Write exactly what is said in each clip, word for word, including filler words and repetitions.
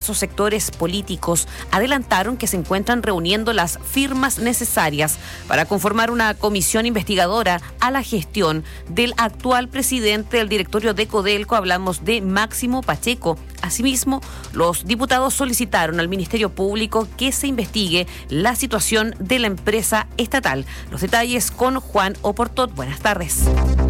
diversos sectores políticos adelantaron que se encuentran reuniendo las firmas necesarias para conformar una comisión investigadora a la gestión del actual presidente del directorio de Codelco, hablamos de Máximo Pacheco. Asimismo, los diputados solicitaron al Ministerio Público que se investigue la situación de la empresa estatal. Los detalles con Juan Oportot. Buenas tardes.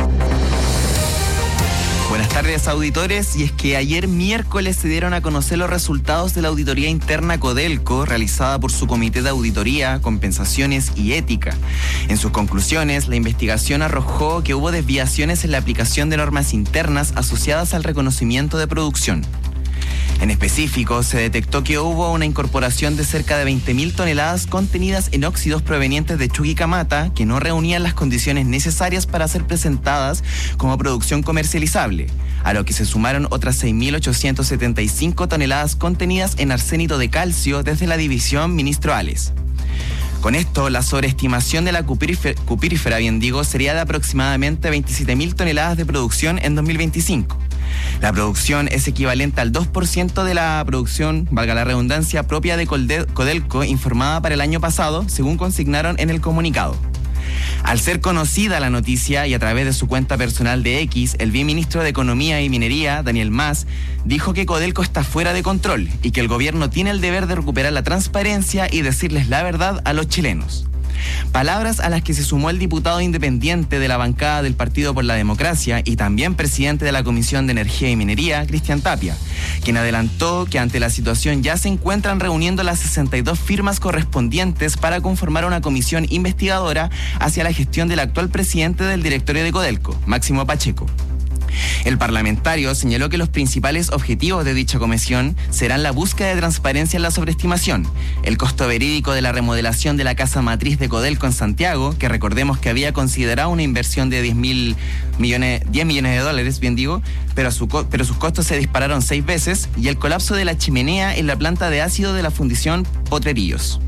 Buenas tardes, auditores. Y es que ayer miércoles se dieron a conocer los resultados de la auditoría interna Codelco, realizada por su Comité de Auditoría, Compensaciones y Ética. En sus conclusiones, la investigación arrojó que hubo desviaciones en la aplicación de normas internas asociadas al reconocimiento de producción. En específico, se detectó que hubo una incorporación de cerca de veinte mil toneladas contenidas en óxidos provenientes de Chuquicamata que no reunían las condiciones necesarias para ser presentadas como producción comercializable, a lo que se sumaron otras seis mil ochocientas setenta y cinco toneladas contenidas en arsénito de calcio desde la división Ministro Ales. Con esto, la sobreestimación de la cupirífera, cupirífera bien digo, sería de aproximadamente veintisiete mil toneladas de producción en dos mil veinticinco. La producción es equivalente al dos por ciento de la producción, valga la redundancia, propia de Codelco informada para el año pasado, según consignaron en el comunicado. Al ser conocida la noticia y a través de su cuenta personal de X, el viceministro de Economía y Minería, Daniel Mas, dijo que Codelco está fuera de control y que el gobierno tiene el deber de recuperar la transparencia y decirles la verdad a los chilenos. Palabras a las que se sumó el diputado independiente de la bancada del Partido por la Democracia y también presidente de la Comisión de Energía y Minería, Cristian Tapia, quien adelantó que ante la situación ya se encuentran reuniendo las sesenta y dos firmas correspondientes para conformar una comisión investigadora hacia la gestión del actual presidente del directorio de Codelco, Máximo Pacheco. El parlamentario señaló que los principales objetivos de dicha comisión serán la búsqueda de transparencia en la sobreestimación, el costo verídico de la remodelación de la casa matriz de Codelco en Santiago, que recordemos que había considerado una inversión de diez mil millones, diez millones de dólares, bien digo, pero, su, pero sus costos se dispararon seis veces, y el colapso de la chimenea en la planta de ácido de la fundición Potrerillos.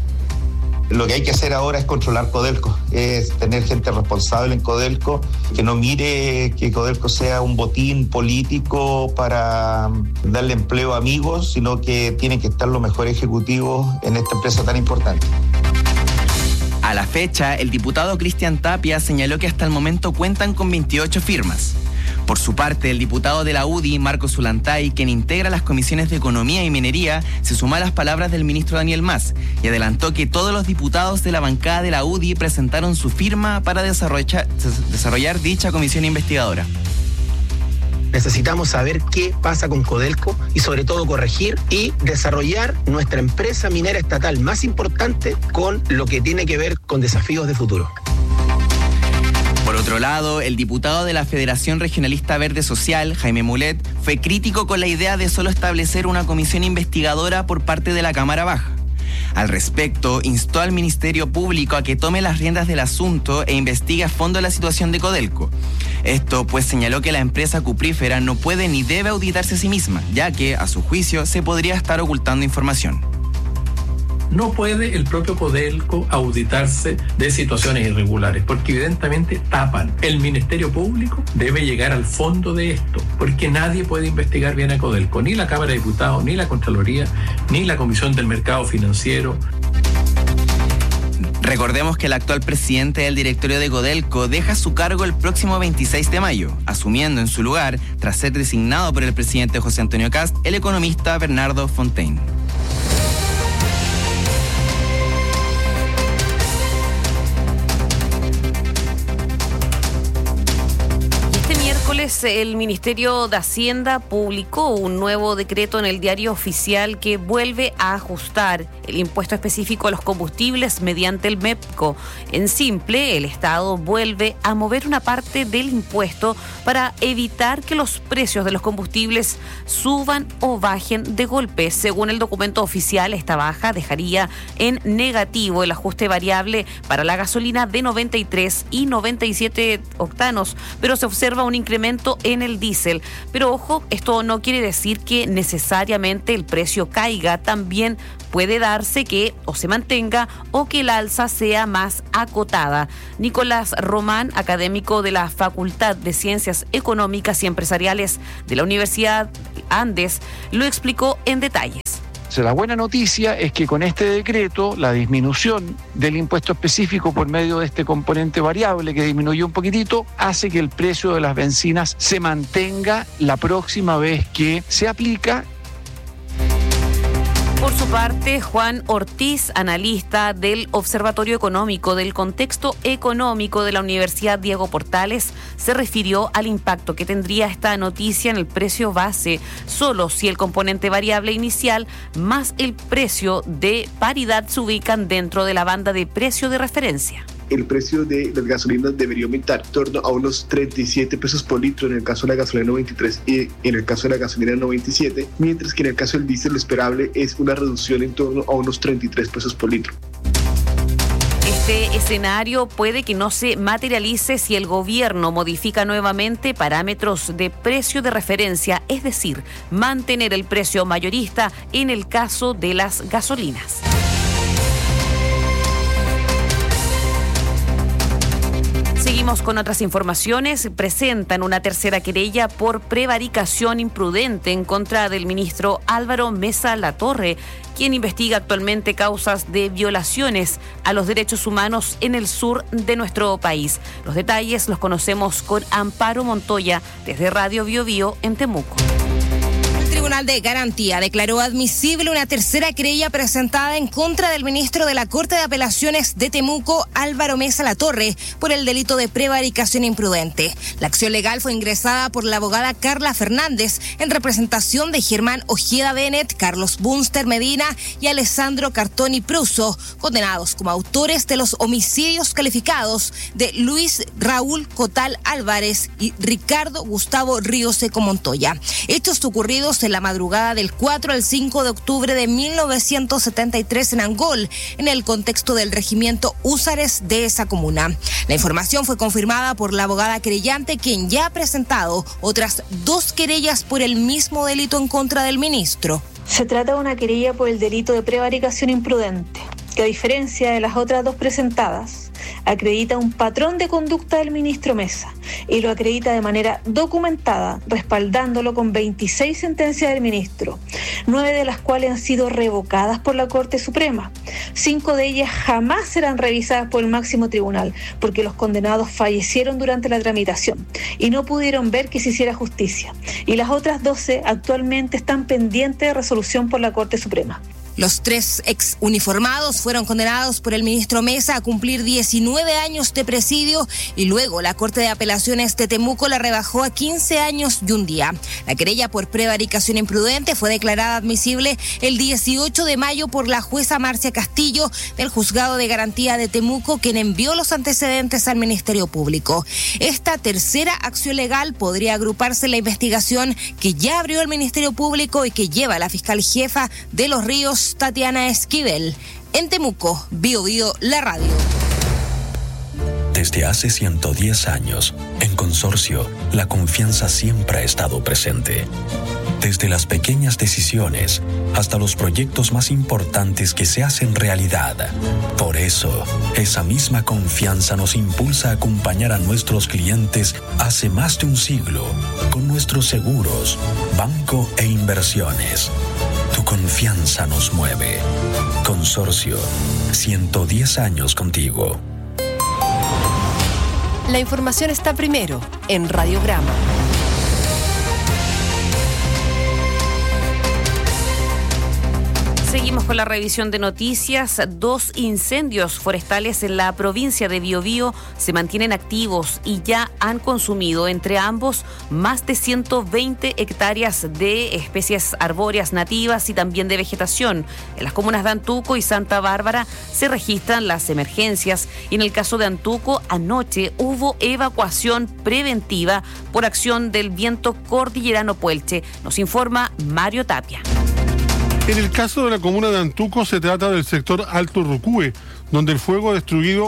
Lo que hay que hacer ahora es controlar Codelco, es tener gente responsable en Codelco, que no mire que Codelco sea un botín político para darle empleo a amigos, sino que tienen que estar los mejores ejecutivos en esta empresa tan importante. A la fecha, el diputado Cristian Tapia señaló que hasta el momento cuentan con veintiocho firmas. Por su parte, el diputado de la U D I, Marco Zulantay, quien integra las comisiones de Economía y Minería, se sumó a las palabras del ministro Daniel Mas y adelantó que todos los diputados de la bancada de la U D I presentaron su firma para desarrollar, desarrollar dicha comisión investigadora. Necesitamos saber qué pasa con Codelco y sobre todo corregir y desarrollar nuestra empresa minera estatal más importante con lo que tiene que ver con desafíos de futuro. Por otro lado, el diputado de la Federación Regionalista Verde Social, Jaime Mulet, fue crítico con la idea de solo establecer una comisión investigadora por parte de la Cámara Baja. Al respecto, instó al Ministerio Público a que tome las riendas del asunto e investigue a fondo la situación de Codelco. Esto pues señaló que la empresa cuprífera no puede ni debe auditarse a sí misma, ya que, a su juicio, se podría estar ocultando información. No puede el propio Codelco auditarse de situaciones irregulares, porque evidentemente tapan. El Ministerio Público debe llegar al fondo de esto, porque nadie puede investigar bien a Codelco, ni la Cámara de Diputados, ni la Contraloría, ni la Comisión del Mercado Financiero. Recordemos que el actual presidente del directorio de Codelco deja su cargo el próximo veintiséis de mayo, asumiendo en su lugar, tras ser designado por el presidente José Antonio Kast, el economista Bernardo Fontaine. El Ministerio de Hacienda publicó un nuevo decreto en el Diario Oficial que vuelve a ajustar el impuesto específico a los combustibles mediante el MEPCO. En simple, el Estado vuelve a mover una parte del impuesto para evitar que los precios de los combustibles suban o bajen de golpe. Según el documento oficial, esta baja dejaría en negativo el ajuste variable para la gasolina de noventa y tres y noventa y siete octanos, pero se observa un incremento aumento en el diésel. Pero ojo, esto no quiere decir que necesariamente el precio caiga. También puede darse que o se mantenga o que el alza sea más acotada. Nicolás Román, académico de la Facultad de Ciencias Económicas y Empresariales de la Universidad Andes, lo explicó en detalles. La buena noticia es que con este decreto la disminución del impuesto específico por medio de este componente variable que disminuyó un poquitito hace que el precio de las bencinas se mantenga la próxima vez que se aplica. Por su parte, Juan Ortiz, analista del Observatorio Económico del Contexto Económico de la Universidad Diego Portales, se refirió al impacto que tendría esta noticia en el precio base, solo si el componente variable inicial más el precio de paridad se ubican dentro de la banda de precio de referencia. El precio de las gasolinas debería aumentar en torno a unos treinta y siete pesos por litro en el caso de la gasolina noventa y tres y en el caso de la gasolina noventa y siete, mientras que en el caso del diésel lo esperable es una reducción en torno a unos treinta y tres pesos por litro. Este escenario puede que no se materialice si el gobierno modifica nuevamente parámetros de precio de referencia, es decir, mantener el precio mayorista en el caso de las gasolinas. Seguimos con otras informaciones. Presentan una tercera querella por prevaricación imprudente en contra del ministro Álvaro Mesa Latorre, quien investiga actualmente causas de violaciones a los derechos humanos en el sur de nuestro país. Los detalles los conocemos con Amparo Montoya desde Radio Bio Bio en Temuco. El Tribunal de Garantía declaró admisible una tercera querella presentada en contra del ministro de la Corte de Apelaciones de Temuco, Álvaro Mesa Latorre, por el delito de prevaricación imprudente. La acción legal fue ingresada por la abogada Carla Fernández en representación de Germán Ojeda Bennett, Carlos Bunster Medina y Alessandro Cartoni Pruso, condenados como autores de los homicidios calificados de Luis Raúl Cotal Álvarez y Ricardo Gustavo Ríos Seco Montoya. Hechos ocurridos en la madrugada del cuatro al cinco de octubre de mil novecientos setenta y tres en Angol, en el contexto del regimiento Húsares de esa comuna. La información fue confirmada por la abogada querellante, quien ya ha presentado otras dos querellas por el mismo delito en contra del ministro. Se trata de una querella por el delito de prevaricación imprudente, que a diferencia de las otras dos presentadas, acredita un patrón de conducta del ministro Mesa y lo acredita de manera documentada, respaldándolo con veintiséis sentencias del ministro, nueve de las cuales han sido revocadas por la Corte Suprema. Cinco de ellas jamás serán revisadas por el máximo tribunal, porque los condenados fallecieron durante la tramitación y no pudieron ver que se hiciera justicia. Y las otras doce actualmente están pendientes de resolución por la Corte Suprema. Los tres ex uniformados fueron condenados por el ministro Mesa a cumplir diecinueve años de presidio y luego la Corte de Apelaciones de Temuco la rebajó a quince años y un día. La querella por prevaricación imprudente fue declarada admisible el dieciocho de mayo por la jueza Marcia Castillo del Juzgado de Garantía de Temuco, quien envió los antecedentes al Ministerio Público. Esta tercera acción legal podría agruparse en la investigación que ya abrió el Ministerio Público y que lleva la fiscal jefa de Los Ríos, Tatiana Esquivel. En Temuco, Bio Bio, la radio. Desde hace ciento diez años, en Consorcio, la confianza siempre ha estado presente. Desde las pequeñas decisiones hasta los proyectos más importantes que se hacen realidad. Por eso, esa misma confianza nos impulsa a acompañar a nuestros clientes hace más de un siglo con nuestros seguros, banco e inversiones. Tu confianza nos mueve. Consorcio, ciento diez años contigo. La información está primero en Radiograma. Seguimos con la revisión de noticias. Dos incendios forestales en la provincia de Biobío se mantienen activos y ya han consumido entre ambos más de ciento veinte hectáreas de especies arbóreas nativas y también de vegetación. En las comunas de Antuco y Santa Bárbara se registran las emergencias y en el caso de Antuco anoche hubo evacuación preventiva por acción del viento cordillerano Puelche. Nos informa Mario Tapia. En el caso de la comuna de Antuco se trata del sector Alto Rucúe, donde el fuego ha destruido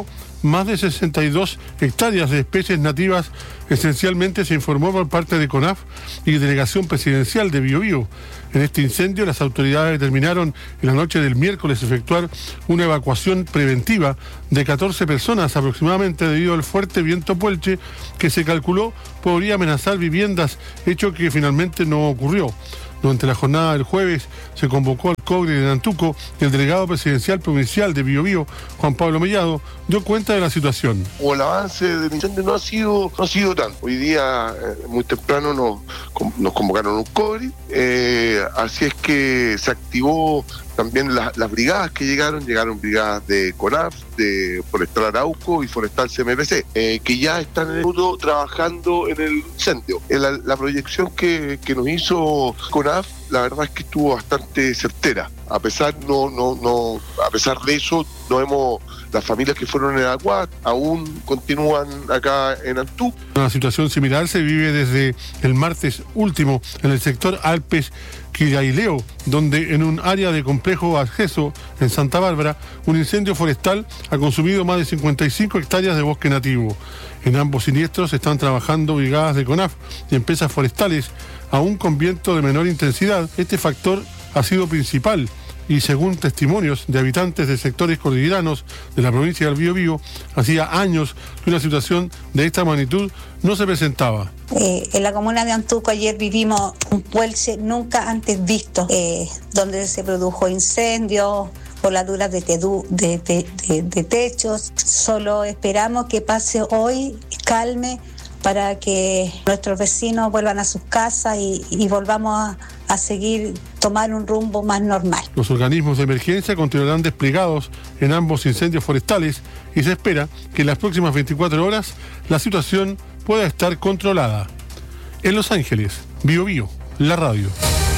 más de sesenta y dos hectáreas de especies nativas, esencialmente se informó por parte de CONAF y Delegación Presidencial de Biobío. En este incendio, las autoridades determinaron en la noche del miércoles efectuar una evacuación preventiva de catorce personas aproximadamente debido al fuerte viento puelche que se calculó podría amenazar viviendas, hecho que finalmente no ocurrió. Durante la jornada del jueves se convocó al COGRE de Nantuco y el delegado presidencial provincial de Biobío, Juan Pablo Mellado, dio cuenta de la situación. O el avance del incendio no ha sido no ha sido tanto. Hoy día, eh, muy temprano, nos, nos convocaron un COGRE, eh, así es que se activó también la, las brigadas que llegaron, llegaron brigadas de CONAF, de Forestal Arauco y Forestal C M P C, eh, que ya están en el mundo trabajando en el incendio. La, la proyección que, que nos hizo CONAF, la verdad es que estuvo bastante certera. A pesar no no no a pesar de eso, no hemos las familias que fueron evacuadas aún continúan acá en Antú. Una situación similar se vive desde el martes último en el sector Alpes Quillaileo, donde en un área de complejo acceso en Santa Bárbara, un incendio forestal ha consumido más de cincuenta y cinco hectáreas de bosque nativo. En ambos siniestros están trabajando brigadas de CONAF y empresas forestales, aún con viento de menor intensidad. Este factor ha sido principal y, según testimonios de habitantes de sectores cordilleranos de la provincia del Biobío, hacía años que una situación de esta magnitud no se presentaba. Eh, en la comuna de Antuco ayer vivimos un puelche nunca antes visto, eh, donde se produjo incendios, voladuras de, tedu, de, de, de, de techos. Solo esperamos que pase hoy, calme, para que nuestros vecinos vuelvan a sus casas y, y volvamos a, a seguir tomar un rumbo más normal. Los organismos de emergencia continuarán desplegados en ambos incendios forestales y se espera que en las próximas veinticuatro horas la situación pueda estar controlada. En Los Ángeles, Biobío, la radio.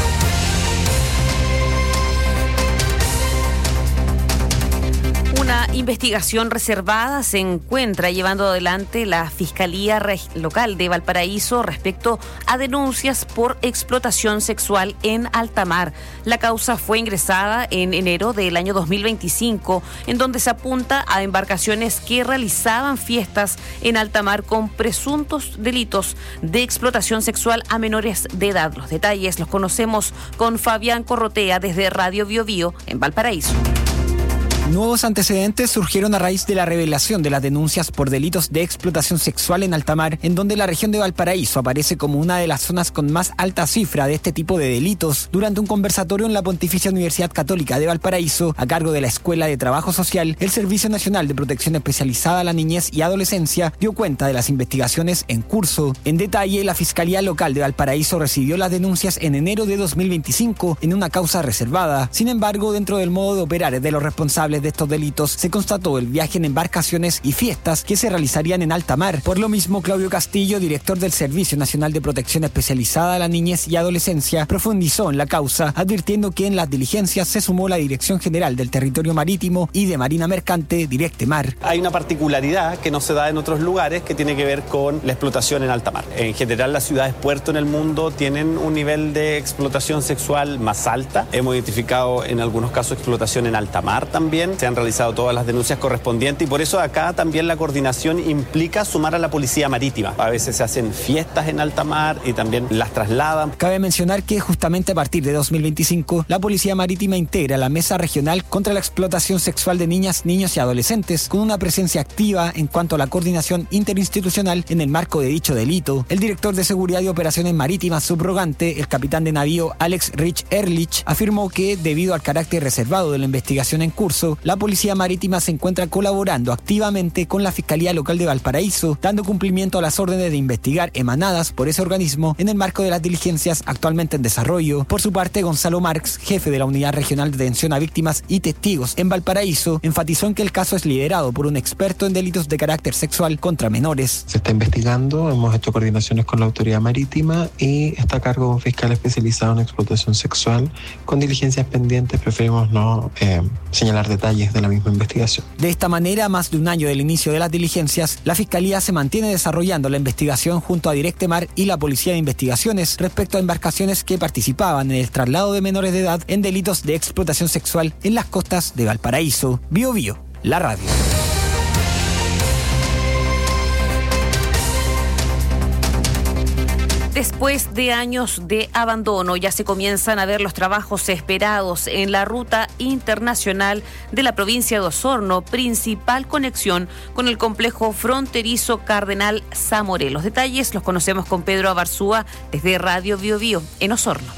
Una investigación reservada se encuentra llevando adelante la Fiscalía Local de Valparaíso respecto a denuncias por explotación sexual en alta mar. La causa fue ingresada en enero del año dos mil veinticinco, en donde se apunta a embarcaciones que realizaban fiestas en alta mar con presuntos delitos de explotación sexual a menores de edad. Los detalles los conocemos con Fabián Corrotea desde Radio Biobío en Valparaíso. Nuevos antecedentes surgieron a raíz de la revelación de las denuncias por delitos de explotación sexual en alta mar, en donde la región de Valparaíso aparece como una de las zonas con más alta cifra de este tipo de delitos. Durante un conversatorio en la Pontificia Universidad Católica de Valparaíso, a cargo de la Escuela de Trabajo Social, el Servicio Nacional de Protección Especializada a la Niñez y Adolescencia dio cuenta de las investigaciones en curso. En detalle, la Fiscalía Local de Valparaíso recibió las denuncias en enero de dos mil veinticinco en una causa reservada. Sin embargo, dentro del modo de operar de los responsables de estos delitos se constató el viaje en embarcaciones y fiestas que se realizarían en alta mar. Por lo mismo, Claudio Castillo, director del Servicio Nacional de Protección Especializada a la Niñez y Adolescencia, profundizó en la causa, advirtiendo que en las diligencias se sumó la Dirección General del Territorio Marítimo y de Marina Mercante, Directemar. Hay una particularidad que no se da en otros lugares que tiene que ver con la explotación en alta mar. En general, las ciudades puerto en el mundo tienen un nivel de explotación sexual más alta. Hemos identificado en algunos casos explotación en alta mar también. Se han realizado todas las denuncias correspondientes y por eso acá también la coordinación implica sumar a la policía marítima. A veces se hacen fiestas en alta mar y también las trasladan. Cabe mencionar que justamente a partir de dos mil veinticinco, la Policía Marítima integra la Mesa Regional contra la Explotación Sexual de Niñas, Niños y Adolescentes, con una presencia activa en cuanto a la coordinación interinstitucional en el marco de dicho delito. El director de Seguridad y Operaciones Marítimas subrogante, el capitán de navío Alex Rich Ehrlich, afirmó que debido al carácter reservado de la investigación en curso, la Policía Marítima se encuentra colaborando activamente con la Fiscalía Local de Valparaíso, dando cumplimiento a las órdenes de investigar emanadas por ese organismo en el marco de las diligencias actualmente en desarrollo. Por su parte, Gonzalo Marx, jefe de la Unidad Regional de Atención a Víctimas y Testigos en Valparaíso, enfatizó en que el caso es liderado por un experto en delitos de carácter sexual contra menores. Se está investigando, hemos hecho coordinaciones con la Autoridad Marítima y está a cargo de un fiscal especializado en explotación sexual. Con diligencias pendientes preferimos no eh, señalar detalles de la misma investigación. De esta manera, más de un año del inicio de las diligencias, la Fiscalía se mantiene desarrollando la investigación junto a Directemar y la Policía de Investigaciones respecto a embarcaciones que participaban en el traslado de menores de edad en delitos de explotación sexual en las costas de Valparaíso. Biobío, la radio. Después de años de abandono, ya se comienzan a ver los trabajos esperados en la ruta internacional de la provincia de Osorno, principal conexión con el complejo fronterizo Cardenal Zamoré. Los detalles los conocemos con Pedro Abarzúa desde Radio Bio Bio en Osorno.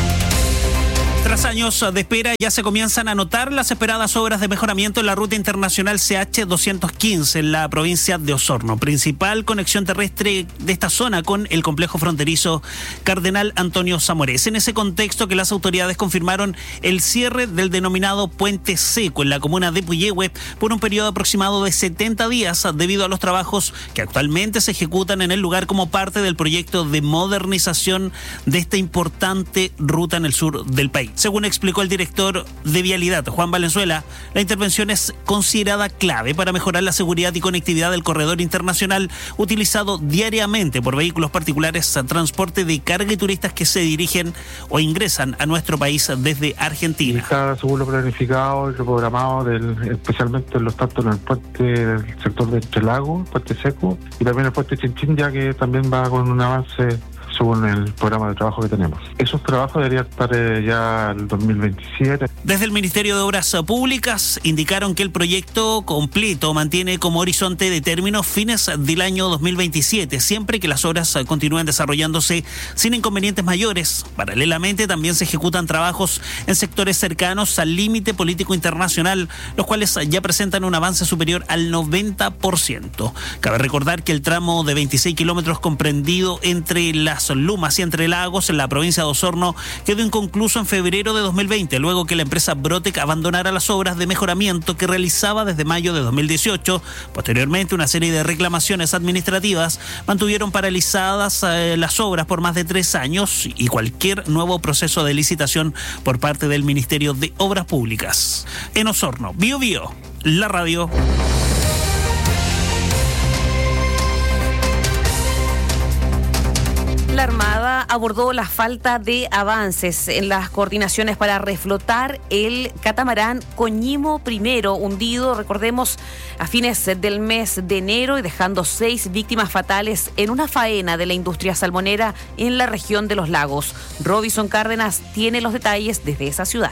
Tras años de espera, ya se comienzan a notar las esperadas obras de mejoramiento en la ruta internacional C H doscientos quince en la provincia de Osorno, principal conexión terrestre de esta zona con el complejo fronterizo Cardenal Antonio Zamorés. En ese contexto que las autoridades confirmaron el cierre del denominado Puente Seco en la comuna de Puyehue por un periodo aproximado de setenta días debido a los trabajos que actualmente se ejecutan en el lugar como parte del proyecto de modernización de esta importante ruta en el sur del país. Según explicó el director de Vialidad, Juan Valenzuela, la intervención es considerada clave para mejorar la seguridad y conectividad del corredor internacional utilizado diariamente por vehículos particulares, transporte de carga y turistas que se dirigen o ingresan a nuestro país desde Argentina. Está según lo planificado y lo programado, del, especialmente en los tanto en el puente del sector de Entrelago, el puente seco, y también el puente Chinchín, ya que también va con un avance según el programa de trabajo que tenemos. Esos trabajos deberían estar eh, ya el dos mil veintisiete. Desde el Ministerio de Obras Públicas indicaron que el proyecto completo mantiene como horizonte de término fines del año dos mil veintisiete, siempre que las obras continúen desarrollándose sin inconvenientes mayores. Paralelamente también se ejecutan trabajos en sectores cercanos al límite político internacional, los cuales ya presentan un avance superior al noventa por ciento. Cabe recordar que el tramo de veintiséis kilómetros comprendido entre las Lumas y Entre Lagos en la provincia de Osorno quedó inconcluso en febrero de dos mil veinte, luego que la empresa Brotec abandonara las obras de mejoramiento que realizaba desde mayo de dos mil dieciocho. Posteriormente, una serie de reclamaciones administrativas mantuvieron paralizadas eh, las obras por más de tres años y cualquier nuevo proceso de licitación por parte del Ministerio de Obras Públicas. En Osorno, Bio Bio, la radio. La Armada abordó la falta de avances en las coordinaciones para reflotar el catamarán Coñimo primero, hundido, recordemos, a fines del mes de enero y dejando seis víctimas fatales en una faena de la industria salmonera en la región de Los Lagos. Robinson Cárdenas tiene los detalles desde esa ciudad.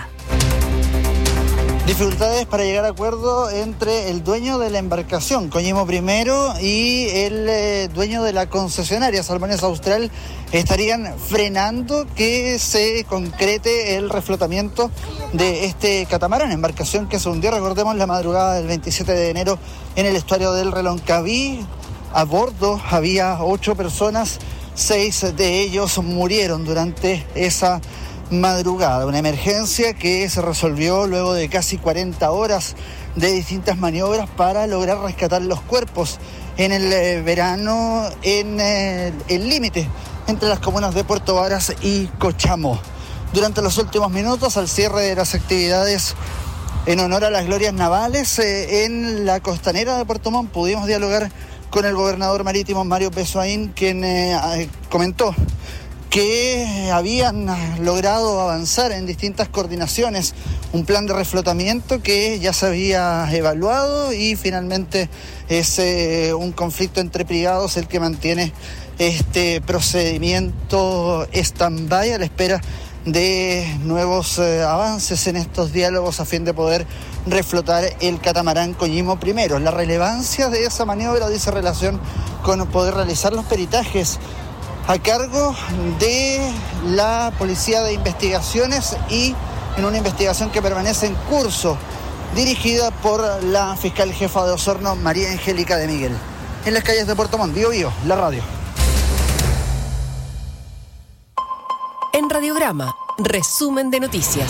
Dificultades para llegar a acuerdo entre el dueño de la embarcación, Coñimo Primero, y el eh, dueño de la concesionaria, Salmones Austral, estarían frenando que se concrete el reflotamiento de este catamarán, embarcación que se hundió, recordemos, la madrugada del veintisiete de enero en el estuario del Reloncaví. A bordo había ocho personas, seis de ellos murieron durante esa madrugada, una emergencia que se resolvió luego de casi cuarenta horas de distintas maniobras para lograr rescatar los cuerpos en el eh, verano en eh, el límite entre las comunas de Puerto Varas y Cochamó. Durante los últimos minutos, al cierre de las actividades en honor a las glorias navales eh, en la costanera de Puerto Montt, pudimos dialogar con el gobernador marítimo Mario Pesoaín, quien eh, comentó que habían logrado avanzar en distintas coordinaciones, un plan de reflotamiento que ya se había evaluado y finalmente es eh, un conflicto entre privados el que mantiene este procedimiento stand-by a la espera de nuevos eh, avances en estos diálogos a fin de poder reflotar el catamarán Coñimo primero. La relevancia de esa maniobra dice relación con poder realizar los peritajes a cargo de la Policía de Investigaciones y en una investigación que permanece en curso, dirigida por la fiscal jefa de Osorno, María Angélica de Miguel. En las calles de Puerto Montt, Bio Bio, la radio. En Radiograma, resumen de noticias.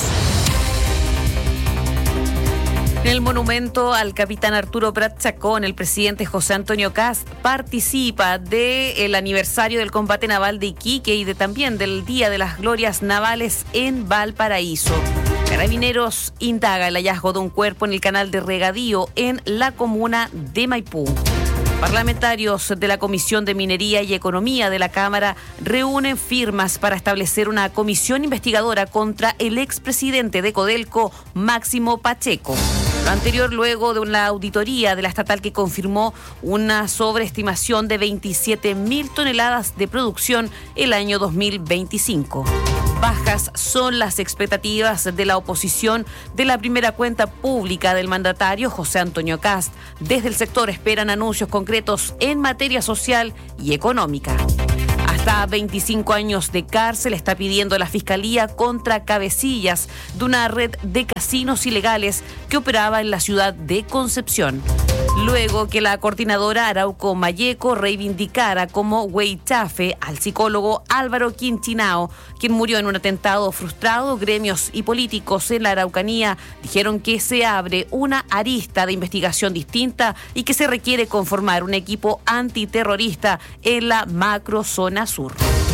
En el monumento al capitán Arturo Prat Chacón, el presidente José Antonio Kast participa del aniversario del combate naval de Iquique y de, también del Día de las Glorias Navales en Valparaíso. Carabineros indaga el hallazgo de un cuerpo en el canal de regadío en la comuna de Maipú. Parlamentarios de la Comisión de Minería y Economía de la Cámara reúnen firmas para establecer una comisión investigadora contra el expresidente de Codelco, Máximo Pacheco. Lo anterior luego de una auditoría de la estatal que confirmó una sobreestimación de veintisiete mil toneladas de producción el año dos mil veinticinco. Bajas son las expectativas de la oposición de la primera cuenta pública del mandatario José Antonio Kast. Desde el sector esperan anuncios concretos en materia social y económica. Hasta veinticinco años de cárcel está pidiendo la Fiscalía contra cabecillas de una red de casinos ilegales que operaba en la ciudad de Concepción. Luego que la coordinadora Arauco Mayeco reivindicara como hueitafe al psicólogo Álvaro Quintinao, quien murió en un atentado frustrado, gremios y políticos en la Araucanía dijeron que se abre una arista de investigación distinta y que se requiere conformar un equipo antiterrorista en la macrozona sur.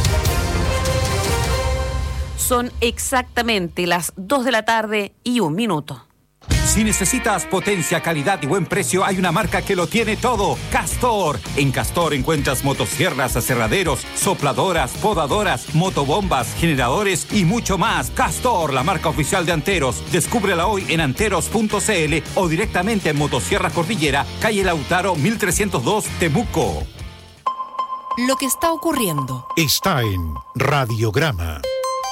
Son exactamente las dos de la tarde y un minuto. Si necesitas potencia, calidad y buen precio, hay una marca que lo tiene todo. Castor. En Castor encuentras motosierras, aserraderos, sopladoras, podadoras, motobombas, generadores y mucho más. Castor, la marca oficial de Anteros. Descúbrela hoy en anteros punto c l o directamente en Motosierras Cordillera, calle Lautaro mil trescientos dos, Temuco. Lo que está ocurriendo está en Radiograma.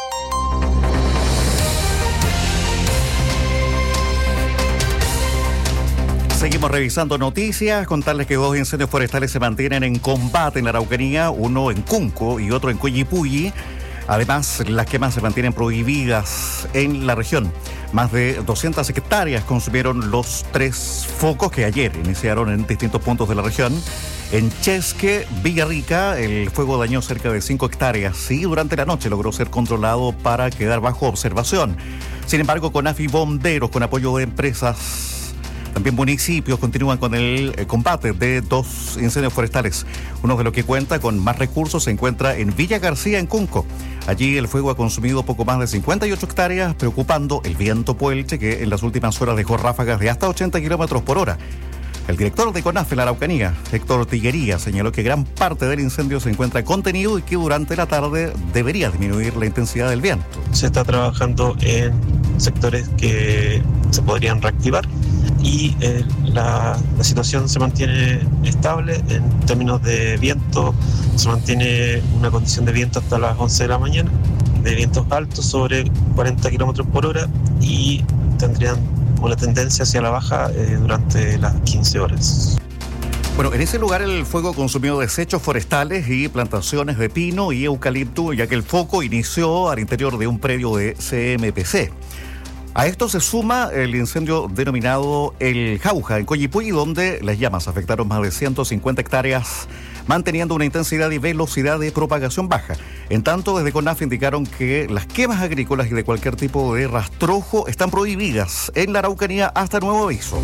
Seguimos revisando noticias, contarles que dos incendios forestales se mantienen en combate en la Araucanía, uno en Cunco y otro en Coyipulli. Además, las quemas se mantienen prohibidas en la región. Más de doscientas hectáreas consumieron los tres focos que ayer iniciaron en distintos puntos de la región. En Chesque, Villarrica, el fuego dañó cerca de cinco hectáreas y durante la noche logró ser controlado para quedar bajo observación. Sin embargo, CONAF y bomberos, con apoyo de empresas, también municipios, continúan con el combate de dos incendios forestales. Uno de los que cuenta con más recursos se encuentra en Villa García, en Cunco. Allí el fuego ha consumido poco más de cincuenta y ocho hectáreas, preocupando el viento puelche que en las últimas horas dejó ráfagas de hasta ochenta kilómetros por hora. El director de CONAF en la Araucanía, Héctor Tillería, señaló que gran parte del incendio se encuentra contenido y que durante la tarde debería disminuir la intensidad del viento. Se está trabajando en sectores que se podrían reactivar y eh, la, la situación se mantiene estable en términos de viento. Se mantiene una condición de viento hasta las once de la mañana, de vientos altos sobre cuarenta kilómetros por hora, y tendrían una tendencia hacia la baja eh, durante las quince horas. Bueno, en ese lugar el fuego consumió desechos forestales y plantaciones de pino y eucalipto, ya que el foco inició al interior de un predio de C M P C. A esto se suma el incendio denominado El Jauja en Coyipulli, donde las llamas afectaron más de ciento cincuenta hectáreas, manteniendo una intensidad y velocidad de propagación baja. En tanto, desde CONAF indicaron que las quemas agrícolas y de cualquier tipo de rastrojo están prohibidas en la Araucanía hasta nuevo aviso.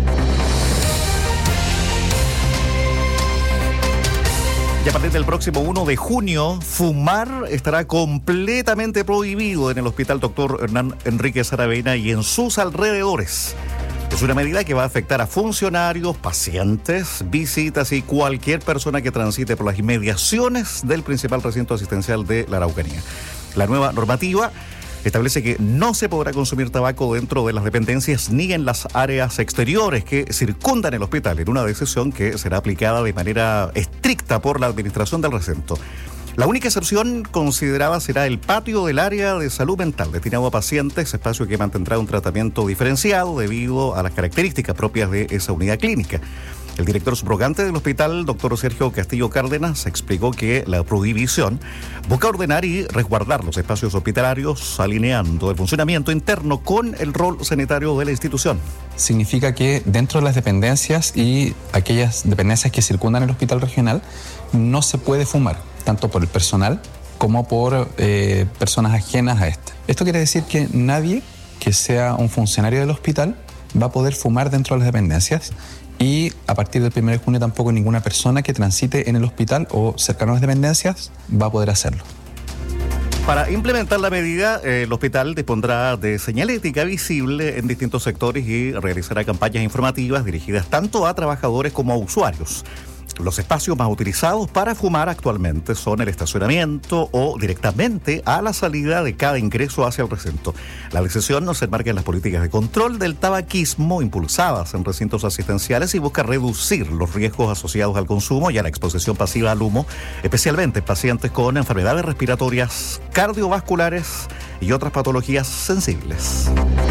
Y a partir del próximo primero de junio, fumar estará completamente prohibido en el Hospital Doctor Hernán Enríquez Aravena y en sus alrededores. Es una medida que va a afectar a funcionarios, pacientes, visitas y cualquier persona que transite por las inmediaciones del principal recinto asistencial de la Araucanía. La nueva normativa establece que no se podrá consumir tabaco dentro de las dependencias ni en las áreas exteriores que circundan el hospital, en una decisión que será aplicada de manera estricta por la administración del recinto. La única excepción considerada será el patio del área de salud mental, destinado a pacientes, espacio que mantendrá un tratamiento diferenciado debido a las características propias de esa unidad clínica. El director subrogante del hospital, doctor Sergio Castillo Cárdenas, explicó que la prohibición busca ordenar y resguardar los espacios hospitalarios, alineando el funcionamiento interno con el rol sanitario de la institución. Significa que dentro de las dependencias y aquellas dependencias que circundan el hospital regional no se puede fumar, tanto por el personal como por eh, personas ajenas a este. Esto quiere decir que nadie que sea un funcionario del hospital va a poder fumar dentro de las dependencias, y a partir del primero de junio tampoco ninguna persona que transite en el hospital o cercano a las dependencias va a poder hacerlo. Para implementar la medida, eh, el hospital dispondrá de señalética visible en distintos sectores y realizará campañas informativas dirigidas tanto a trabajadores como a usuarios. Los espacios más utilizados para fumar actualmente son el estacionamiento o directamente a la salida de cada ingreso hacia el recinto. La decisión no se enmarca en las políticas de control del tabaquismo impulsadas en recintos asistenciales y busca reducir los riesgos asociados al consumo y a la exposición pasiva al humo, especialmente en pacientes con enfermedades respiratorias, cardiovasculares y otras patologías sensibles.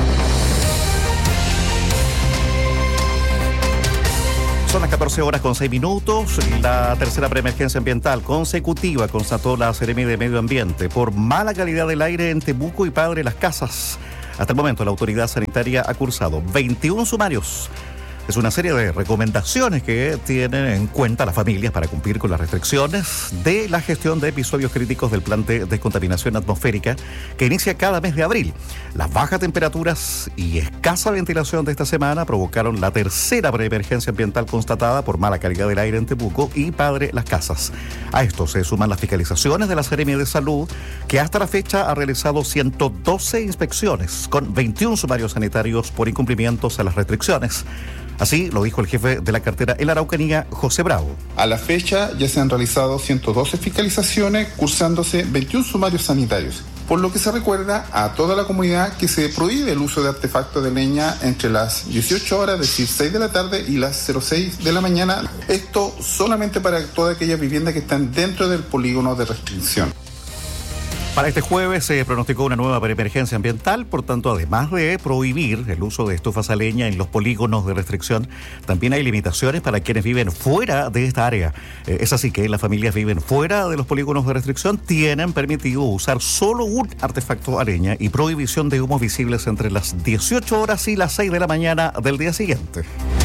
Son las catorce horas con seis minutos. La tercera preemergencia ambiental consecutiva constató la Seremi de Medio Ambiente por mala calidad del aire en Temuco y Padre Las Casas. Hasta el momento la autoridad sanitaria ha cursado veintiún sumarios. Es una serie de recomendaciones que tienen en cuenta las familias para cumplir con las restricciones de la gestión de episodios críticos del plan de descontaminación atmosférica que inicia cada mes de abril. Las bajas temperaturas y escasa ventilación de esta semana provocaron la tercera preemergencia ambiental constatada por mala calidad del aire en Temuco y Padre Las Casas. A esto se suman las fiscalizaciones de la Seremi de Salud, que hasta la fecha ha realizado ciento doce inspecciones con veintiún sumarios sanitarios por incumplimientos a las restricciones. Así lo dijo el jefe de la cartera en la Araucanía, José Bravo. A la fecha ya se han realizado ciento doce fiscalizaciones, cursándose veintiún sumarios sanitarios, por lo que se recuerda a toda la comunidad que se prohíbe el uso de artefactos de leña entre las dieciocho horas, es decir, seis de la tarde, y las cero seis de la mañana. Esto solamente para todas aquellas viviendas que están dentro del polígono de restricción. Para este jueves se pronosticó una nueva preemergencia ambiental, por tanto, además de prohibir el uso de estufas a leña en los polígonos de restricción, también hay limitaciones para quienes viven fuera de esta área. Eh, es así que las familias que viven fuera de los polígonos de restricción tienen permitido usar solo un artefacto a leña y prohibición de humos visibles entre las dieciocho horas y las seis de la mañana del día siguiente.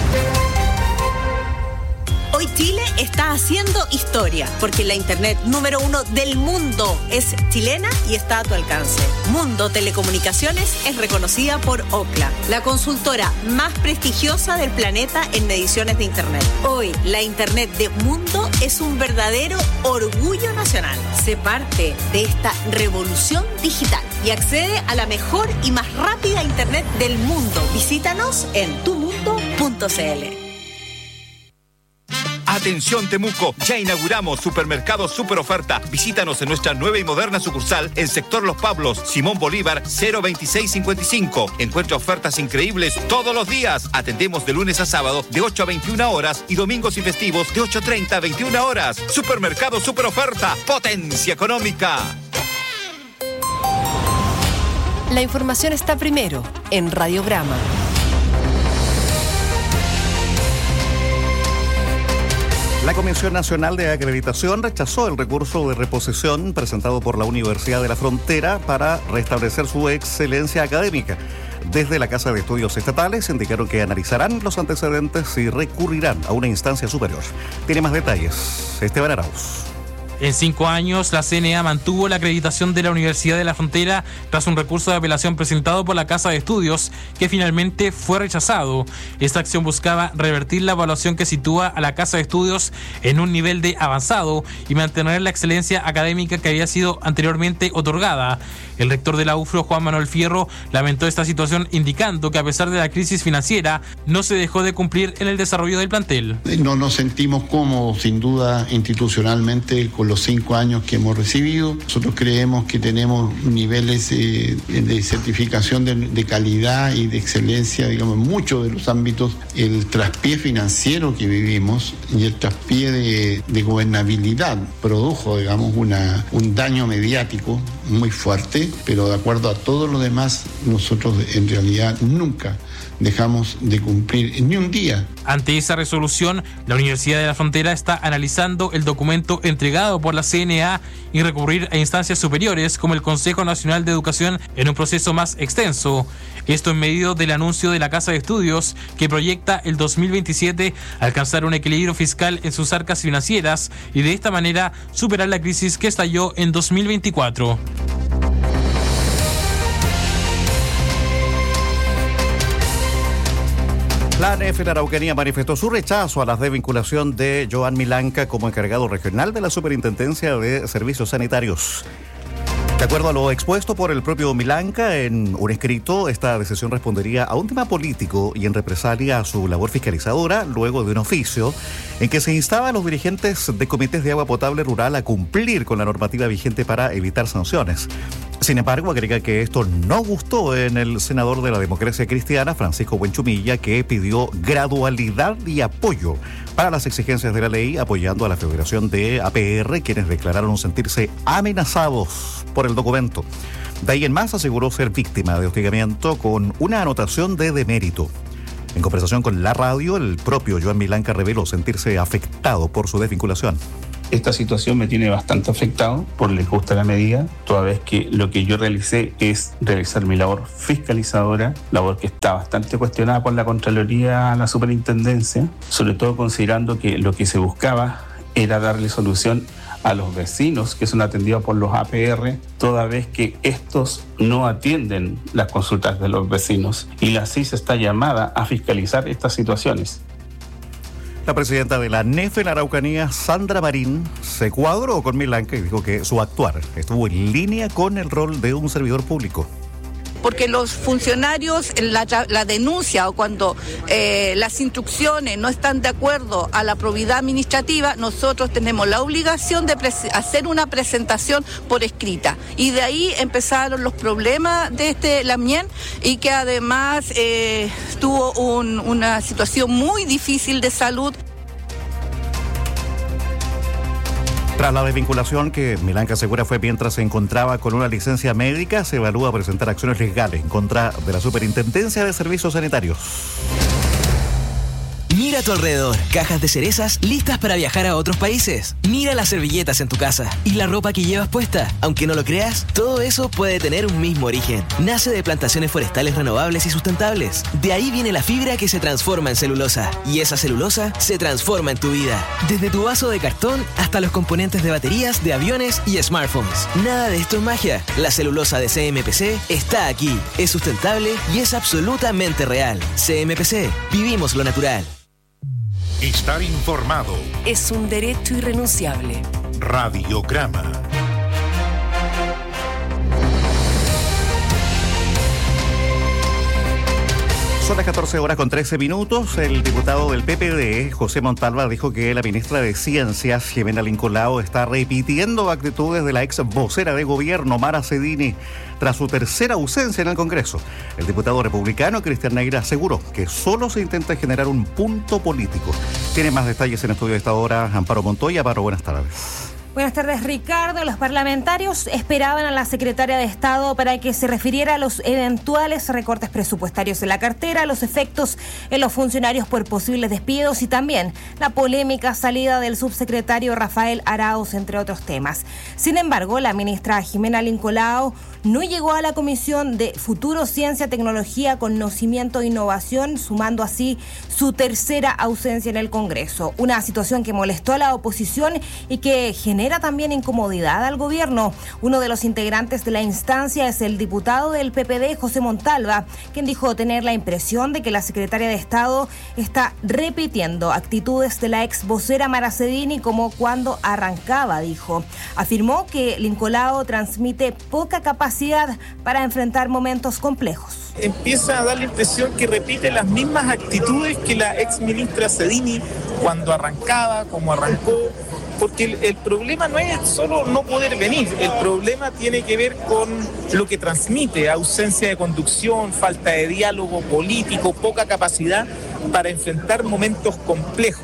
Hoy Chile está haciendo historia, porque la internet número uno del mundo es chilena y está a tu alcance. Mundo Telecomunicaciones es reconocida por Ookla, la consultora más prestigiosa del planeta en mediciones de internet. Hoy, la internet de Mundo es un verdadero orgullo nacional. Sé parte de esta revolución digital y accede a la mejor y más rápida internet del mundo. Visítanos en tu mundo punto c l. Atención Temuco, ya inauguramos Supermercado Super Oferta. Visítanos en nuestra nueva y moderna sucursal en Sector Los Pablos, Simón Bolívar, cero veintiséis cincuenta y cinco. Encuentra ofertas increíbles todos los días. Atendemos de lunes a sábado de ocho a veintiuna horas y domingos y festivos de ocho treinta a veintiuna horas. Supermercado Super Oferta, potencia económica. La información está primero en Radiograma. La Comisión Nacional de Acreditación rechazó el recurso de reposición presentado por la Universidad de la Frontera para restablecer su excelencia académica. Desde la Casa de Estudios Estatales indicaron que analizarán los antecedentes y recurrirán a una instancia superior. Tiene más detalles Esteban Arauz. En cinco años, la C N A mantuvo la acreditación de la Universidad de la Frontera tras un recurso de apelación presentado por la Casa de Estudios, que finalmente fue rechazado. Esta acción buscaba revertir la evaluación que sitúa a la Casa de Estudios en un nivel de avanzado y mantener la excelencia académica que había sido anteriormente otorgada. El rector de la U F R O, Juan Manuel Fierro, lamentó esta situación, indicando que a pesar de la crisis financiera, no se dejó de cumplir en el desarrollo del plantel. No nos sentimos cómodos, sin duda, institucionalmente, con los cinco años que hemos recibido. Nosotros creemos que tenemos niveles eh, de certificación de, de calidad y de excelencia, digamos, en muchos de los ámbitos. El traspié financiero que vivimos y el traspié de, de gobernabilidad produjo, digamos, una, un daño mediático muy fuerte, pero de acuerdo a todo lo demás, nosotros en realidad nunca dejamos de cumplir ni un día. Ante esa resolución, la Universidad de la Frontera está analizando el documento entregado por la C N A y recurrir a instancias superiores como el Consejo Nacional de Educación en un proceso más extenso. Esto en medio del anuncio de la Casa de Estudios, que proyecta el dos mil veintisiete alcanzar un equilibrio fiscal en sus arcas financieras y de esta manera superar la crisis que estalló en dos mil veinticuatro. La A N F en Araucanía manifestó su rechazo a la desvinculación de Joan Milanca como encargado regional de la Superintendencia de Servicios Sanitarios. De acuerdo a lo expuesto por el propio Milanca en un escrito, esta decisión respondería a un tema político y en represalia a su labor fiscalizadora, luego de un oficio en que se instaba a los dirigentes de comités de agua potable rural a cumplir con la normativa vigente para evitar sanciones. Sin embargo, agrega que esto no gustó en el senador de la Democracia Cristiana, Francisco Buenchumilla, que pidió gradualidad y apoyo para las exigencias de la ley, apoyando a la Federación de A P R, quienes declararon sentirse amenazados por el documento. De ahí en más aseguró ser víctima de hostigamiento con una anotación de demérito. En conversación con la radio, el propio Joan Milanca reveló sentirse afectado por su desvinculación. Esta situación me tiene bastante afectado por la injusta la medida, toda vez que lo que yo realicé es realizar mi labor fiscalizadora, labor que está bastante cuestionada por la Contraloría a la Superintendencia, sobre todo considerando que lo que se buscaba era darle solución a los vecinos que son atendidos por los A P R, toda vez que estos no atienden las consultas de los vecinos y la C I S está llamada a fiscalizar estas situaciones. La presidenta de la N E F en Araucanía, Sandra Marín, se cuadró con Milanca y dijo que su actuar estuvo en línea con el rol de un servidor público. Porque los funcionarios, la, la denuncia o cuando eh, las instrucciones no están de acuerdo a la probidad administrativa, nosotros tenemos la obligación de hacer una presentación por escrita. Y de ahí empezaron los problemas de este Lamien y que además eh, tuvo un, una situación muy difícil de salud. Tras la desvinculación que Milanca asegura fue mientras se encontraba con una licencia médica, se evalúa presentar acciones legales en contra de la Superintendencia de Servicios Sanitarios. Mira a tu alrededor, cajas de cerezas listas para viajar a otros países. Mira las servilletas en tu casa y la ropa que llevas puesta. Aunque no lo creas, todo eso puede tener un mismo origen. Nace de plantaciones forestales renovables y sustentables. De ahí viene la fibra que se transforma en celulosa. Y esa celulosa se transforma en tu vida. Desde tu vaso de cartón hasta los componentes de baterías de aviones y smartphones. Nada de esto es magia. La celulosa de C M P C está aquí. Es sustentable y es absolutamente real. C M P C. Vivimos lo natural. Estar informado es un derecho irrenunciable. Radiograma. Son las catorce horas con trece minutos. El diputado del P P D, José Montalva, dijo que la ministra de Ciencias, Jimena Lincolao, está repitiendo actitudes de la ex vocera de gobierno, Mara Cedini, tras su tercera ausencia en el Congreso. El diputado republicano, Cristian Neira, aseguró que solo se intenta generar un punto político. Tiene más detalles en estudio de esta hora, Amparo Montoya. Amparo, buenas tardes. Buenas tardes, Ricardo. Los parlamentarios esperaban a la secretaria de Estado para que se refiriera a los eventuales recortes presupuestarios en la cartera, los efectos en los funcionarios por posibles despidos y también la polémica salida del subsecretario Rafael Arauz, entre otros temas. Sin embargo, la ministra Jimena Lincolao no llegó a la Comisión de Futuro, Ciencia, Tecnología, Conocimiento e Innovación, sumando así su tercera ausencia en el Congreso. Una situación que molestó a la oposición y que generó Genera también incomodidad al gobierno. Uno de los integrantes de la instancia es el diputado del P P D, José Montalva, quien dijo tener la impresión de que la secretaria de Estado está repitiendo actitudes de la ex vocera Mara Cedini como cuando arrancaba, dijo. Afirmó que Lincolao transmite poca capacidad para enfrentar momentos complejos. Empieza a dar la impresión que repite las mismas actitudes que la ex ministra Cedini cuando arrancaba, como arrancó. Porque el, el problema no es solo no poder venir, el problema tiene que ver con lo que transmite, ausencia de conducción, falta de diálogo político, poca capacidad para enfrentar momentos complejos.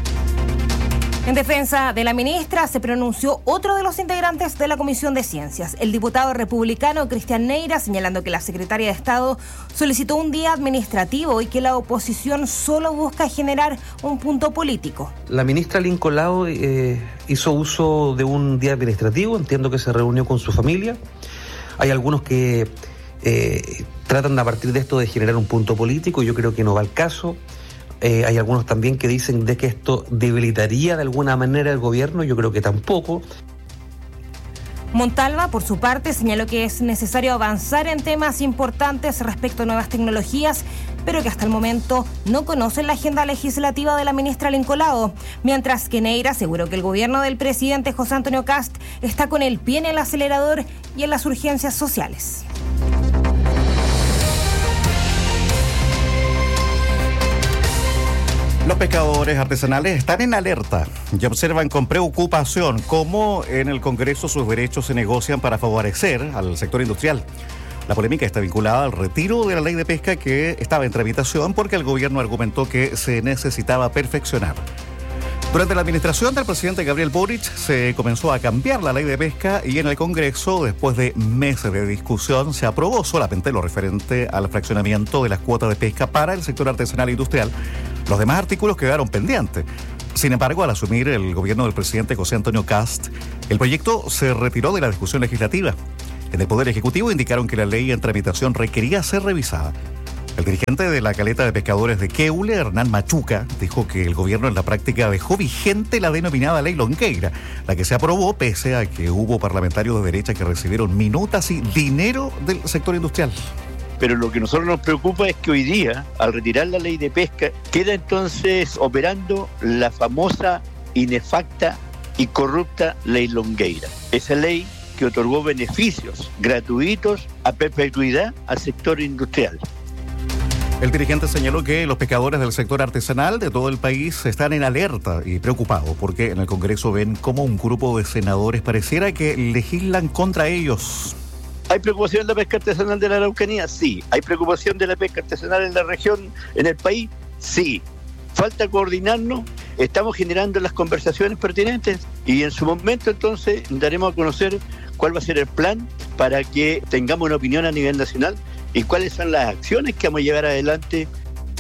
En defensa de la ministra se pronunció otro de los integrantes de la Comisión de Ciencias, el diputado republicano Cristian Neira, señalando que la secretaria de Estado solicitó un día administrativo y que la oposición solo busca generar un punto político. La ministra Lincolao eh, hizo uso de un día administrativo, entiendo que se reunió con su familia. Hay algunos que eh, tratan a partir de esto de generar un punto político, yo creo que no va al caso. Eh, hay algunos también que dicen de que esto debilitaría de alguna manera el gobierno, yo creo que tampoco. Montalva, por su parte, señaló que es necesario avanzar en temas importantes respecto a nuevas tecnologías, pero que hasta el momento no conocen la agenda legislativa de la ministra Lincolao, mientras que Neira aseguró que el gobierno del presidente José Antonio Kast está con el pie en el acelerador y en las urgencias sociales. Los pescadores artesanales están en alerta y observan con preocupación cómo en el Congreso sus derechos se negocian para favorecer al sector industrial. La polémica está vinculada al retiro de la ley de pesca que estaba en tramitación porque el gobierno argumentó que se necesitaba perfeccionar. Durante la administración del presidente Gabriel Boric se comenzó a cambiar la ley de pesca y en el Congreso, después de meses de discusión, se aprobó solamente lo referente al fraccionamiento de las cuotas de pesca para el sector artesanal e industrial. Los demás artículos quedaron pendientes. Sin embargo, al asumir el gobierno del presidente José Antonio Kast, el proyecto se retiró de la discusión legislativa. En el Poder Ejecutivo indicaron que la ley en tramitación requería ser revisada. El dirigente de la caleta de pescadores de Queule, Hernán Machuca, dijo que el gobierno en la práctica dejó vigente la denominada Ley Longueira, la que se aprobó pese a que hubo parlamentarios de derecha que recibieron minutas y dinero del sector industrial. Pero lo que a nosotros nos preocupa es que hoy día, al retirar la ley de pesca, queda entonces operando la famosa, inefacta y corrupta Ley Longueira. Esa ley que otorgó beneficios gratuitos a perpetuidad al sector industrial. El dirigente señaló que los pescadores del sector artesanal de todo el país están en alerta y preocupados porque en el Congreso ven cómo un grupo de senadores pareciera que legislan contra ellos. ¿Hay preocupación de la pesca artesanal de la Araucanía? Sí. ¿Hay preocupación de la pesca artesanal en la región, en el país? Sí. ¿Falta coordinarnos? Estamos generando las conversaciones pertinentes y en su momento entonces daremos a conocer cuál va a ser el plan para que tengamos una opinión a nivel nacional y cuáles son las acciones que vamos a llevar adelante.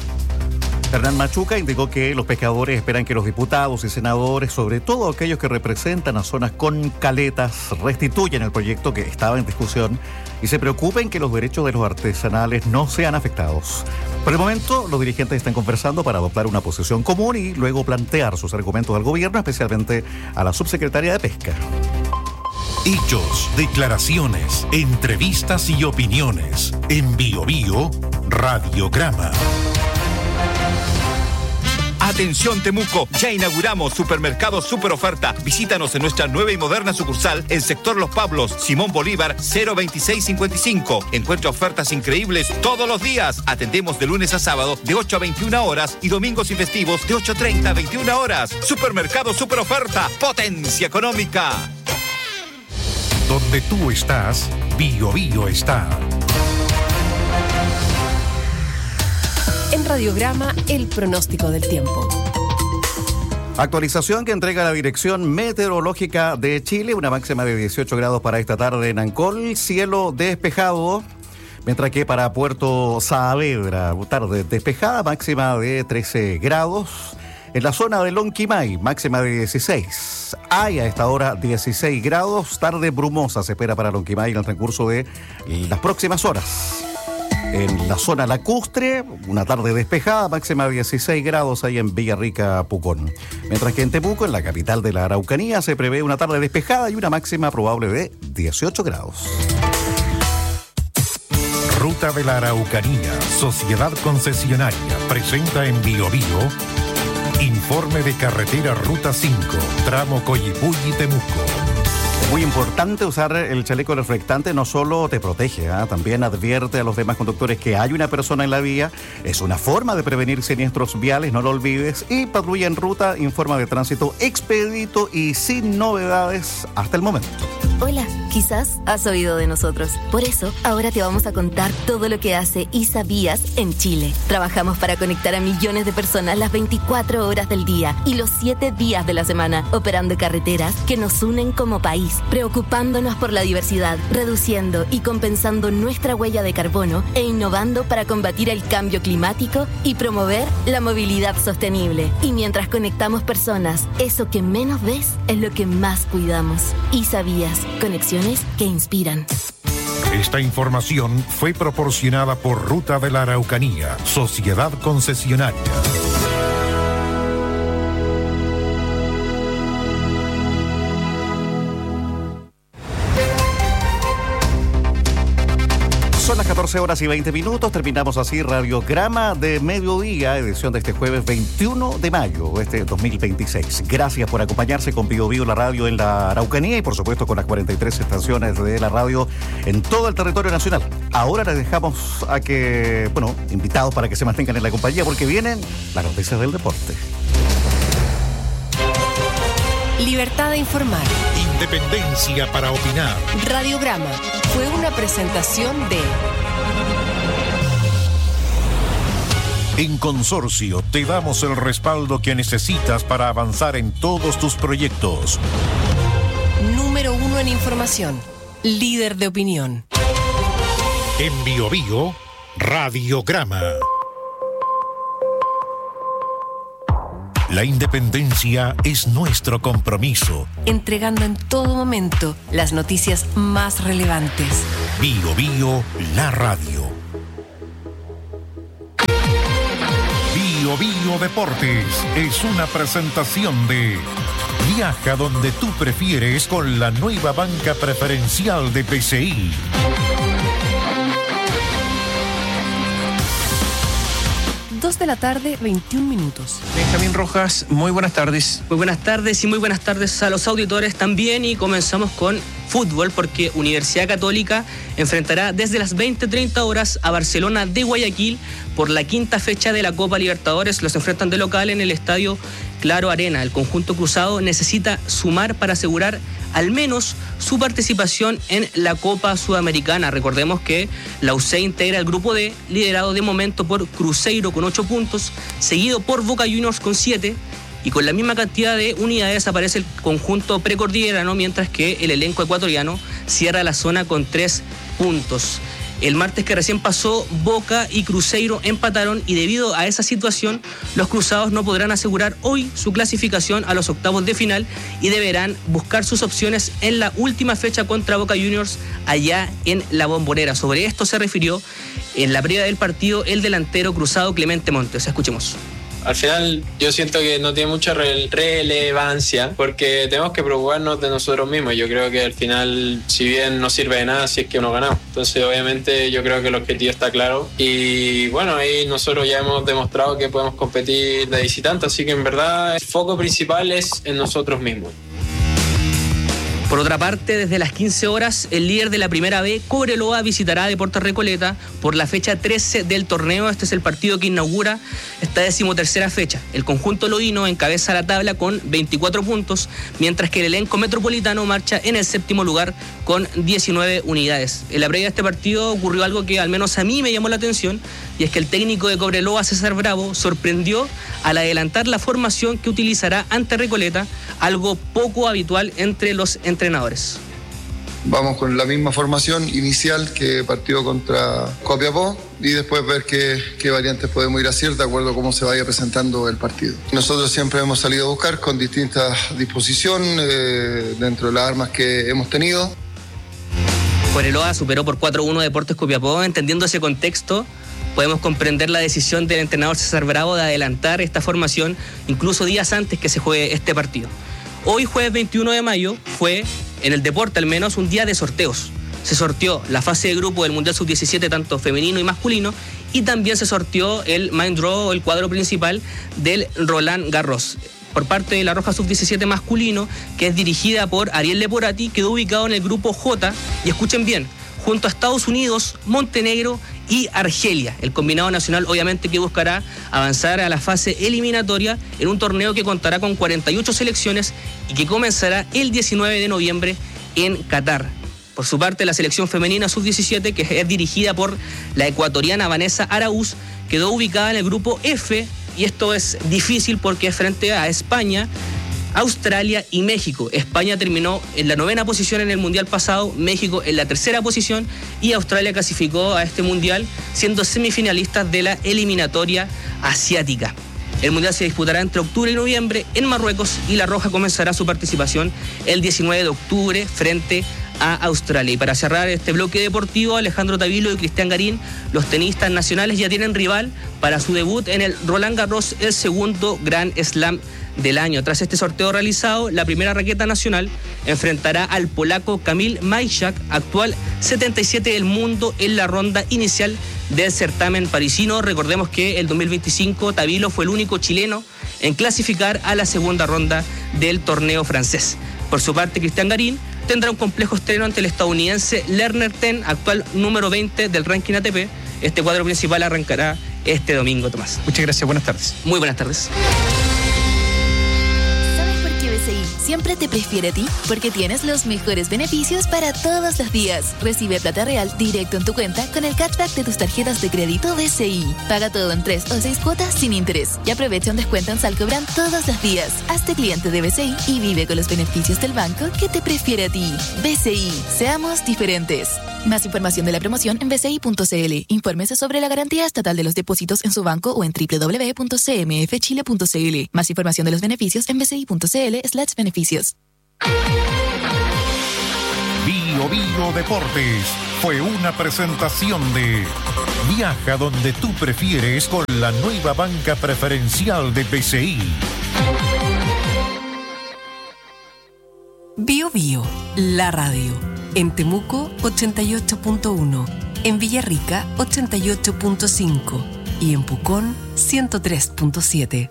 Hernán Machuca indicó que los pescadores esperan que los diputados y senadores, sobre todo aquellos que representan a zonas con caletas, restituyan el proyecto que estaba en discusión y se preocupen que los derechos de los artesanales no sean afectados. Por el momento, los dirigentes están conversando para adoptar una posición común y luego plantear sus argumentos al gobierno, especialmente a la subsecretaria de Pesca. Hechos, declaraciones, entrevistas y opiniones. En Bio Bio, Radiograma. Atención Temuco, ya inauguramos Supermercado Super Oferta. Visítanos en nuestra nueva y moderna sucursal en sector Los Pablos, Simón Bolívar, cero veintiséis cincuenta y cinco. Encuentra ofertas increíbles todos los días. Atendemos de lunes a sábado de ocho a veintiuna horas y domingos y festivos de ocho treinta a veintiuna horas. Supermercado Super Oferta, potencia económica. Donde tú estás, Bio Bio está. En Radiograma, el pronóstico del tiempo. Actualización que entrega la Dirección Meteorológica de Chile, una máxima de dieciocho grados para esta tarde en Ancol, cielo despejado, mientras que para Puerto Saavedra, tarde despejada, máxima de trece grados. En la zona de Lonquimay, máxima de dieciséis. Hay a esta hora dieciséis grados, tarde brumosa se espera para Lonquimay en el transcurso de las próximas horas. En la zona lacustre, una tarde despejada, máxima dieciséis grados ahí en Villarrica, Pucón. Mientras que en Temuco, en la capital de la Araucanía, se prevé una tarde despejada y una máxima probable de dieciocho grados. Ruta de la Araucanía, Sociedad Concesionaria, presenta en Bio Bio informe de carretera Ruta cinco, tramo Coyipulli-Temuco. Muy importante usar el chaleco reflectante, no solo te protege, ¿eh? También advierte a los demás conductores que hay una persona en la vía. Es una forma de prevenir siniestros viales, no lo olvides. Y Patrulla en Ruta informa de tránsito expedito y sin novedades hasta el momento. Hola, quizás has oído de nosotros. Por eso, ahora te vamos a contar todo lo que hace ISAVías en Chile. Trabajamos para conectar a millones de personas las veinticuatro horas del día y los siete días de la semana, operando carreteras que nos unen como país, preocupándonos por la diversidad, reduciendo y compensando nuestra huella de carbono e innovando para combatir el cambio climático y promover la movilidad sostenible. Y mientras conectamos personas, eso que menos ves es lo que más cuidamos. ISAVías, conexiones que inspiran. Esta información fue proporcionada por Ruta de la Araucanía, Sociedad Concesionaria. Son las catorce catorce horas y veinte minutos. Terminamos así Radiograma de Mediodía, edición de este jueves veintiuno de mayo, este dos mil veintiséis. Gracias por acompañarse con Bio Bio, la radio en la Araucanía y por supuesto con las cuarenta y tres estaciones de la radio en todo el territorio nacional. Ahora les dejamos a que, bueno, invitados para que se mantengan en la compañía porque vienen las noticias del deporte. Libertad de informar. Independencia para opinar. Radiograma fue una presentación de... En Consorcio te damos el respaldo que necesitas para avanzar en todos tus proyectos. Número uno en información. Líder de opinión. En Bio Bio, Radiograma. La independencia es nuestro compromiso. Entregando en todo momento las noticias más relevantes. Bio Bio, la radio. Bio Bio Deportes es una presentación de Viaja donde tú prefieres con la nueva banca preferencial de P C I. dos de la tarde, veintiún minutos. Benjamín Rojas, muy buenas tardes. Muy buenas tardes y muy buenas tardes a los auditores también, y comenzamos con fútbol porque Universidad Católica enfrentará desde las veinte treinta horas a Barcelona de Guayaquil por la quinta fecha de la Copa Libertadores. Los enfrentan de local en el estadio Claro Arena. El conjunto cruzado necesita sumar para asegurar al menos su participación en la Copa Sudamericana. Recordemos que la U C integra el grupo D, liderado de momento por Cruzeiro con ocho puntos, seguido por Boca Juniors con siete, y con la misma cantidad de unidades aparece el conjunto precordillerano, mientras que el elenco ecuatoriano cierra la zona con tres puntos. El martes que recién pasó, Boca y Cruzeiro empataron, y debido a esa situación, los cruzados no podrán asegurar hoy su clasificación a los octavos de final y deberán buscar sus opciones en la última fecha contra Boca Juniors allá en La Bombonera. Sobre esto se refirió en la previa del partido el delantero cruzado Clemente Montes. Escuchemos. Al final yo siento que no tiene mucha re- relevancia porque tenemos que preocuparnos de nosotros mismos. Yo creo que al final, si bien no sirve de nada si es que no ganamos. Entonces obviamente yo creo que el objetivo está claro y bueno, ahí nosotros ya hemos demostrado que podemos competir de visitante, así que en verdad el foco principal es en nosotros mismos. Por otra parte, desde las quince horas, el líder de la Primera B, Cobreloa, visitará a Deportes Recoleta por la fecha trece del torneo. Este es el partido que inaugura esta decimotercera fecha. El conjunto loíno encabeza la tabla con veinticuatro puntos, mientras que el elenco metropolitano marcha en el séptimo lugar con diecinueve unidades. En la previa de este partido ocurrió algo que al menos a mí me llamó la atención, y es que el técnico de Cobreloa, César Bravo, sorprendió al adelantar la formación que utilizará ante Recoleta, algo poco habitual entre los entrenadores. Vamos con la misma formación inicial que partió contra Copiapó y después ver qué, qué variantes podemos ir a hacer de acuerdo a cómo se vaya presentando el partido. Nosotros siempre hemos salido a buscar con distintas disposiciones eh, dentro de las armas que hemos tenido. Cobreloa superó por cuatro uno a Deportes Copiapó. Entendiendo ese contexto, podemos comprender la decisión del entrenador César Bravo de adelantar esta formación incluso días antes que se juegue este partido. Hoy, jueves veintiuno de mayo, fue, en el deporte al menos, un día de sorteos. Se sorteó la fase de grupo del Mundial sub diecisiete, tanto femenino y masculino, y también se sorteó el Mind Draw, el cuadro principal del Roland Garros. Por parte de la Roja sub diecisiete masculino, que es dirigida por Ariel Leporati, quedó ubicado en el grupo J, y escuchen bien, junto a Estados Unidos, Montenegro y Argelia. El combinado nacional obviamente que buscará avanzar a la fase eliminatoria en un torneo que contará con cuarenta y ocho selecciones y que comenzará el diecinueve de noviembre en Qatar. Por su parte, la selección femenina sub diecisiete, que es dirigida por la ecuatoriana Vanessa Araúz, quedó ubicada en el grupo F, y esto es difícil porque es frente a España, Australia y México. España terminó en la novena posición en el Mundial pasado, México en la tercera posición y Australia clasificó a este Mundial siendo semifinalistas de la eliminatoria asiática. El Mundial se disputará entre octubre y noviembre en Marruecos y la Roja comenzará su participación el diecinueve de octubre frente a Australia. Y para cerrar este bloque deportivo, Alejandro Tavilo y Cristian Garín, los tenistas nacionales, ya tienen rival para su debut en el Roland Garros, el segundo Grand Slam del año. Tras este sorteo realizado, la primera raqueta nacional enfrentará al polaco Kamil Majchak, actual setenta y siete del mundo, en la ronda inicial del certamen parisino. Recordemos que el dos mil veinticinco Tabilo fue el único chileno en clasificar a la segunda ronda del torneo francés. Por su parte, Cristian Garín tendrá un complejo estreno ante el estadounidense Lerner Ten, actual número veinte del ranking A T P. Este cuadro principal arrancará este domingo, Tomás. Muchas gracias, buenas tardes. Muy buenas tardes. B C I siempre te prefiere a ti porque tienes los mejores beneficios para todos los días. Recibe plata real directo en tu cuenta con el cashback de tus tarjetas de crédito B C I. Paga todo en tres o seis cuotas sin interés y aprovecha un descuento en Salcobran todos los días. Hazte cliente de B C I y vive con los beneficios del banco que te prefiere a ti. B C I, seamos diferentes. Más información de la promoción en b c i punto c l. Infórmese sobre la garantía estatal de los depósitos en su banco o en doble u doble u doble u punto c m f chile punto c l. Más información de los beneficios en b c i punto c l slash beneficios. Bio Bio Deportes fue una presentación de Viaja donde tú prefieres con la nueva banca preferencial de B C I. Bio Bio, la radio. En Temuco, ochenta y ocho punto uno. En Villarrica, ochenta y ocho punto cinco. Y en Pucón, ciento tres punto siete.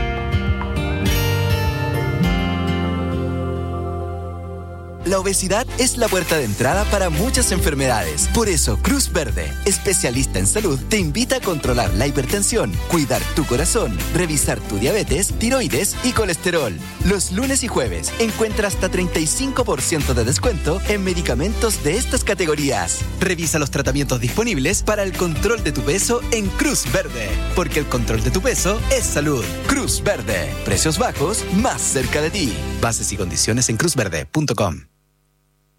La obesidad es la puerta de entrada para muchas enfermedades. Por eso, Cruz Verde, especialista en salud, te invita a controlar la hipertensión, cuidar tu corazón, revisar tu diabetes, tiroides y colesterol. Los lunes y jueves encuentra hasta treinta y cinco por ciento de descuento en medicamentos de estas categorías. Revisa los tratamientos disponibles para el control de tu peso en Cruz Verde, porque el control de tu peso es salud. Cruz Verde, precios bajos más cerca de ti. Bases y condiciones en cruz verde punto com.